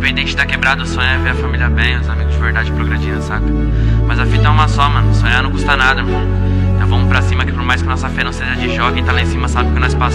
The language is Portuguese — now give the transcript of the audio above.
independente de tá quebrado, o sonho é ver a família bem, os amigos de verdade progredindo, saca? Mas a fita é uma só, mano. Sonhar não custa nada, mano. Então vamos pra cima que por mais que nossa fé não seja de jogo, quem tá lá em cima sabe que nós passamos.